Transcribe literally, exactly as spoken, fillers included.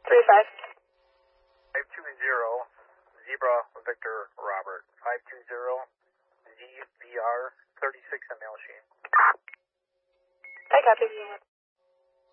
three five. five two zero, Zebra Victor Robert. five two zero, Z V R, thirty-six on mail sheet. I copy.